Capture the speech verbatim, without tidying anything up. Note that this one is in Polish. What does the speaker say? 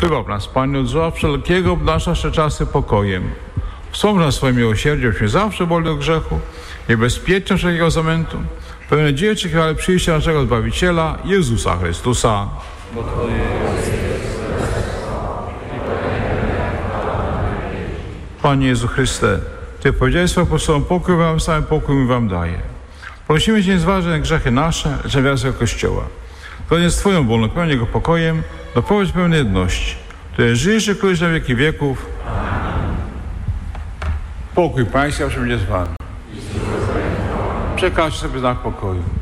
Wybaw nas, Panie, od zła wszelkiego, obdarz nasze czasy pokojem. Wspomnij nas swoim miłosierdziem, byśmy zawsze wolni od grzechu i bezpieczni wszelkiego zamętu. Pełne nadzieję czekamy przyjścia naszego Zbawiciela, Jezusa Chrystusa. Bo Twoje jest Panie Jezu Chryste, Ty powiedziałeś swoim apostołom, pokój wam, sam pokój mi wam daję. Prosimy Cię, nie zważaj na grzechy nasze, lecz na wiarę swego Kościoła. Zgodnie z Twoją wolą, pełen Jego pokojem, doprowadź pełnej jedności, które żyjesz i królujesz na wieki wieków. Amen. Pokój Pański, a będzie z Wami. Przekażcie sobie znak pokoju.